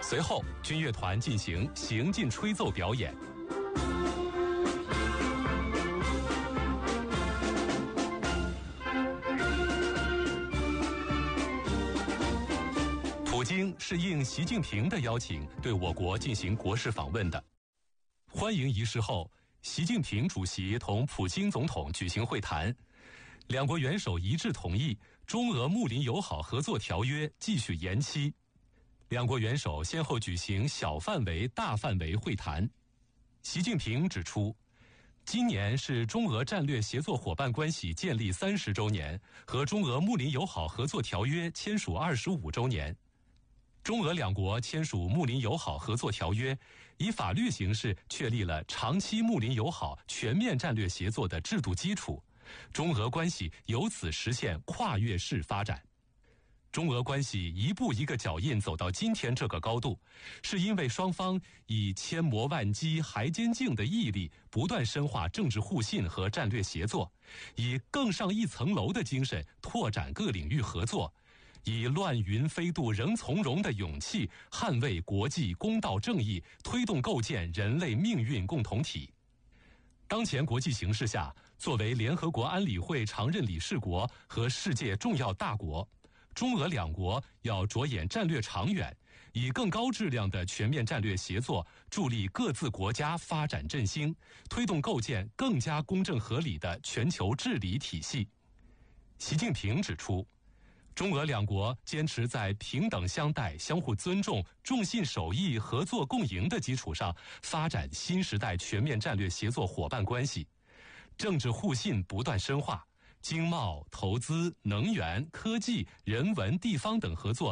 随后，军乐团进行行进吹奏表演。普京是应习近平的邀请对我国进行国事访问的。欢迎仪式后，习近平主席同普京总统举行会谈，两国元首一致同意中俄睦邻友好合作条约继续延期。两国元首先后举行小范围、大范围会谈。习近平指出，今年是中俄战略协作伙伴关系建立30周年和中俄睦邻友好合作条约签署25周年。中俄两国签署睦邻友好合作条约，以法律形式确立了长期睦邻友好全面战略协作的制度基础，中俄关系由此实现跨越式发展。中俄关系一步一个脚印走到今天这个高度，是因为双方以千磨万击还坚劲的毅力，不断深化政治互信和战略协作，以更上一层楼的精神拓展各领域合作，以乱云飞渡仍从容的勇气捍卫国际公道正义，推动构建人类命运共同体。当前国际形势下，作为联合国安理会常任理事国和世界重要大国，中俄两国要着眼战略长远，以更高质量的全面战略协作助力各自国家发展振兴，推动构建更加公正合理的全球治理体系。习近平指出，中俄两国坚持在平等相待、相互尊重、重信守义、合作共赢的基础上发展新时代全面战略协作伙伴关系，政治互信不断深化，经贸、投资、能源、科技、人文、地方等合作